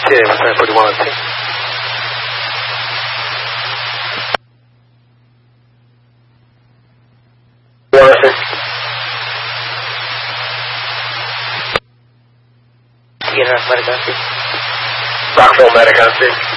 Yeah, what's 941 on 10? Sierra Medic on 6. Rockville Medic on 6.